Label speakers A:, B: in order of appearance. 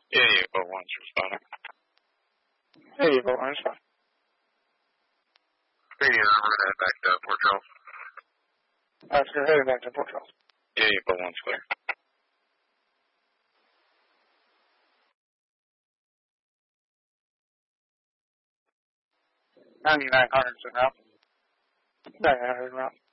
A: Yeah, yeah, but one's responding.
B: Yeah, yeah, but one's fine.
A: Yeah, we're headed back to Port Charles.
B: So you're headed back to Port Charles.
A: Yeah, yeah, but one's clear.
B: 9900 route. 9900 route.